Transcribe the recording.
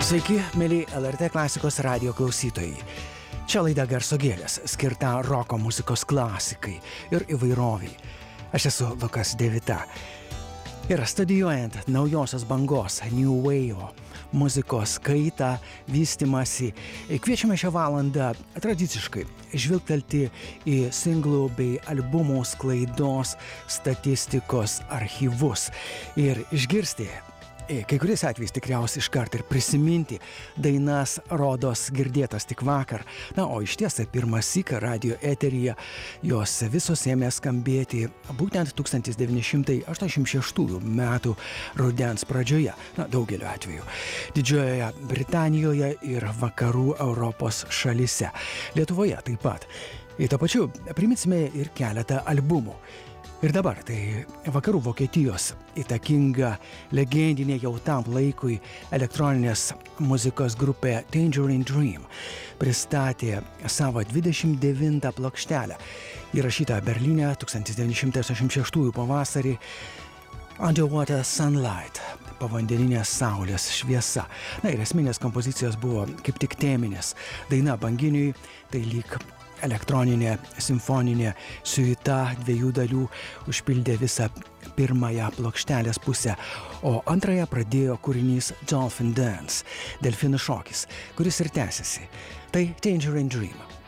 Sveiki, mėly LRT klasikos radijo klausytojai. Čia laida Garso gėlės, skirta roko muzikos klasikai ir įvairoviai. Aš esu Lukas Devita. Ir studijuojant naujosios bangos New Wave muzikos kaitą, vystimąsi, kviečiame šią valandą tradiciškai žvilgtelti į singlų bei albumų sklaidos statistikos archyvus ir išgirsti kai kuriais atvejais tikriausiai iškart ir prisiminti dainas rodos girdėtas tik vakar. Na, o iš tiesa pirmas syk radio eteryje jos visos ėmė skambėti būtent 1986 metų rudens pradžioje, na, daugeliu atveju, Didžiojoje Britanijoje ir vakarų Europos šalyse. Lietuvoje taip pat. Ir to pačiu priminsime ir keletą albumų. Ir dabar tai vakarų Vokietijos įtakinga legendinė jau tam laikui elektroninės muzikos grupė Tangerine Dream pristatė savo 29 plokštelę, įrašytą Berlyne 1986 pavasarį Underwater Sunlight, povandeninės saulės šviesa. Na ir esminės kompozicijos buvo kaip tik teminės. Daina banginiui tai lyg elektroninė simfoninė siuita dviejų dalių užpildė visą pirmąją plokštelės pusę, o antrąją pradėjo kūrinys Dolphin Dance, delfinų šokis, kuris ir tęsiasi. Tai Tangerine Dream.